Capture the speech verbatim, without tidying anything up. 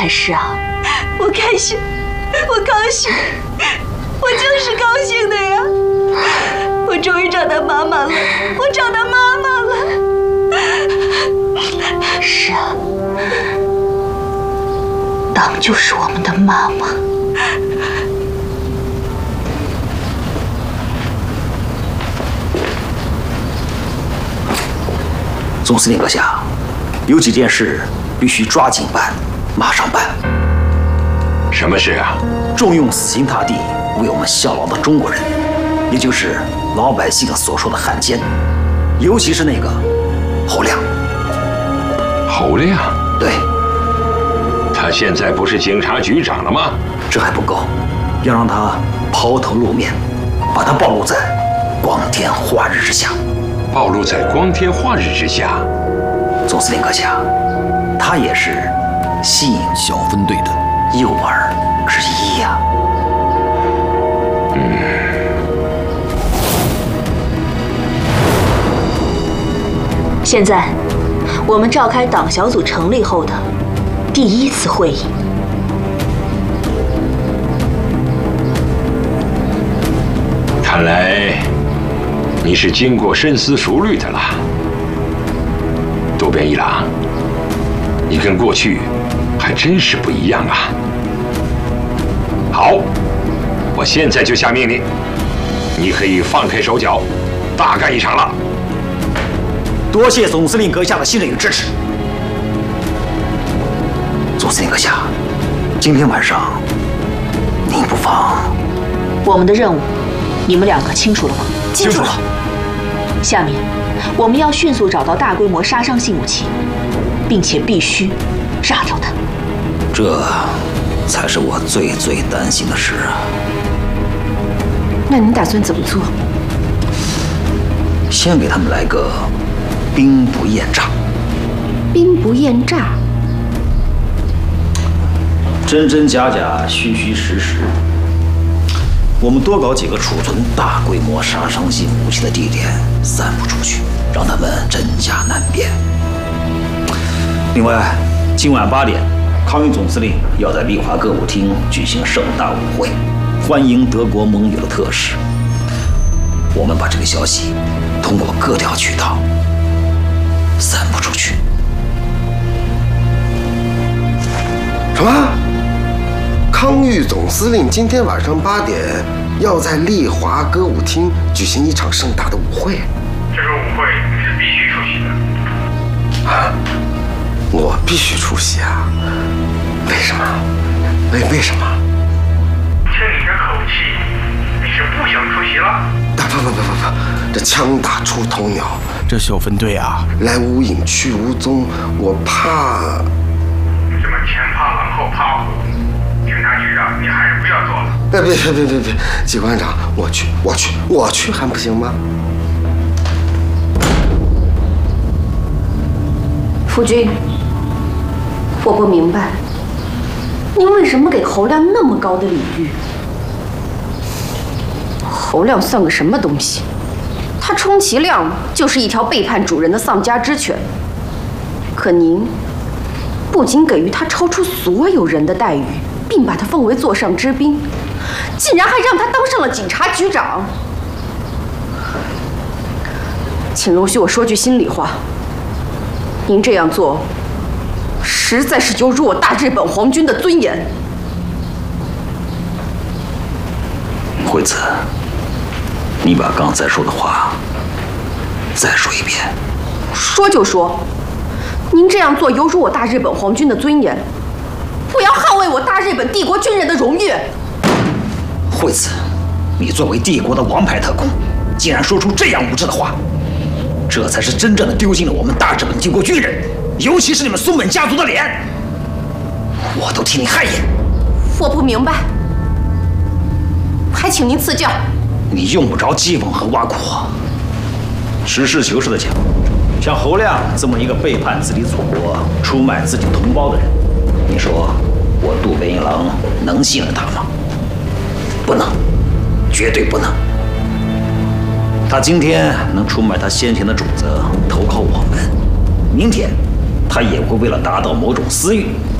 才是啊！ 我开心，我高兴，我就是高兴的呀！我终于找到妈妈了，我找到妈妈了。 是啊，党就是我们的妈妈。 总司令阁下，有几件事必须抓紧办，马上办。 什么事啊？ 重用死心塌地为我们效劳的中国人，也就是老百姓所说的汉奸，尤其是那个侯亮。 侯亮？ 对。 他现在不是警察局长了吗？ 这还不够，要让他抛头露面，把他暴露在光天化日之下。 暴露在光天化日之下。 总司令阁下，他也是吸引小分队的诱饵之一呀。 嗯。 现在，我们召开党小组成立后的第一次会议。 看来你是经过深思熟虑的了，渡边一郎，你跟过去还真是不一样啊。好，我现在就下命令，你可以放开手脚，大干一场了。 多谢总司令阁下的信任与支持。总司令阁下，今天晚上您不妨…… 我们的任务，你们两个清楚了吗？ 清楚了。 下面，我们要迅速找到大规模杀伤性武器，并且必须炸掉它。 这才是我最最担心的事啊！ 那你打算怎么做？ 先给他们来个兵不厌诈。 兵不厌诈？ 真真假假，虚虚实实。我们多搞几个储存大规模杀伤性武器的地点，散布出去，让他们真假难辨。另外，今晚八点，康运总司令要在丽华歌舞厅举行盛大舞会，欢迎德国盟友的特使。我们把这个消息通过各条渠道散布出去。 什么？康裕总司令今天晚上八点要在丽华歌舞厅举行一场盛大的舞会。 这个舞会你是必须出席的。 啊？我必须出席啊？为什么？为为什么？ 听你这口气，你是不想出席了？ 不不不不不，这枪打出头鸟， 这小分队啊， 来无影去无踪，我怕。 这么前怕狼后怕虎，警察局长你还是不要做了。 别别别别别别，机关长，我去我去我去还不行吗？ 夫君，我不明白，您为什么给侯亮那么高的礼遇？侯亮算个什么东西？他充其量就是一条背叛主人的丧家之犬。可您不仅给予他超出所有人的待遇，并把他奉为座上之宾，竟然还让他当上了警察局长。请容许我说句心里话，您这样做，实在是有辱我大日本皇军的尊严。 惠子，你把刚才说的话再说一遍。 说就说，您这样做有辱我大日本皇军的尊严，我要捍卫我大日本帝国军人的荣誉。 惠子，你作为帝国的王牌特工，竟然说出这样无知的话，这才是真正的丢尽了我们大日本帝国军人，尤其是你们松本家族的脸，我都替你汗颜。 我不明白，还请您赐教。 你用不着讥讽和挖苦。实事求是的讲，像侯亮这么一个背叛自己祖国、出卖自己同胞的人，你说我渡边一郎能信任他吗？不能，绝对不能。他今天能出卖他先前的主子，投靠我们，明天他也会为了达到某种私欲，